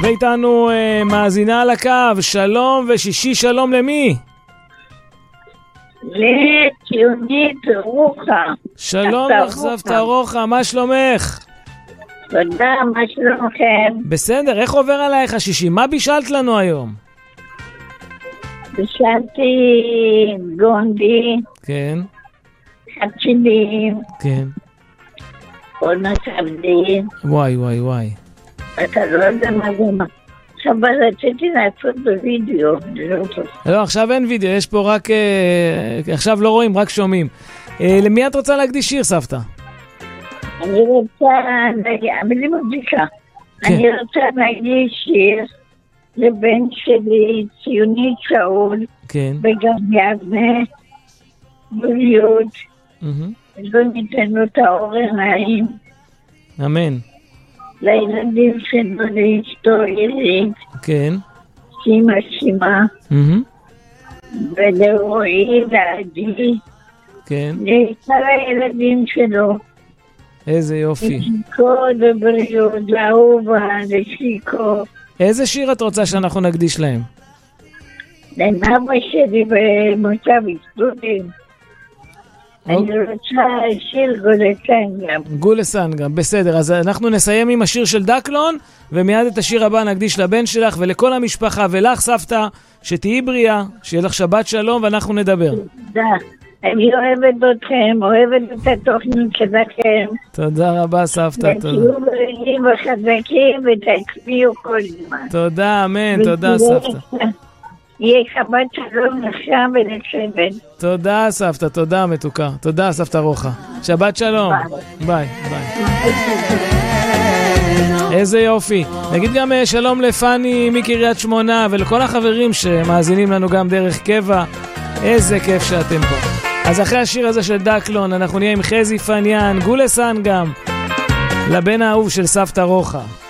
ואיתנו מאזינה על הקו, שלום ושישי שלום למי? לציונית רוחה. שלום לך סבתא רוחה, מה שלומך? תודה, מה שלומכם? בסדר, איך עובר עלייך השישי? מה בישלת לנו היום? בישלתי גונדי. כן. חצילים. כן. עוד מסעבדים. וואי וואי וואי. אתה לא יודע מה זה מה. עכשיו רציתי לעשות בווידאו. לא, עכשיו אין וידאו, יש פה רק... עכשיו לא רואים, רק שומעים. למי את רוצה להקדיש שיר, סבתא? אני רוצה... אני מוזיקה. אני רוצה להקדיש שיר לבן שלי, ציונית שאול. כן. וגם יבנה. בריאות. לא ניתן לו את האור העיניים. אמן. לילדים שלו, לאשתו עירית. כן. שימה שימה. ולרועי ועדי. כן. לכל הילדים שלו. איזה יופי. לשיקו ובריאות, לאהובה, לשיקו. איזה שיר את רוצה שאנחנו נקדיש להם? לאבא שלי במושב איסטודים. אני רוצה שיר גולסנגם. גולסנגם, בסדר. אז אנחנו נסיים עם השיר של דקלון, ומיד את השיר הבא נקדיש לבן שלך ולכל המשפחה, ולך סבתא, שתהיי בריאה, שיהיה לך שבת שלום, ואנחנו נדבר. תודה. אני אוהבת אתכם, אוהבת את התוכנית שלכם. תודה רבה סבתא, תודה. ותהיו בריאים וחזקים ותצביעו כל זמן. תודה, אמן, תודה סבתא. יהיה שבת שלום לשם ולצוות. תודה סבתא, תודה מתוקה. תודה סבתא רוחה. שבת שלום. ביי, ביי. איזה יופי. נגיד גם שלום לפני מקריית שמונה ולכל החברים שמאזינים לנו גם דרך קבע. איזה כיף שאתם פה. אז אחרי השיר הזה של דקלון אנחנו נהיה עם חזי פניאן, גולסן גם, לבן האהוב של סבתא רוחה.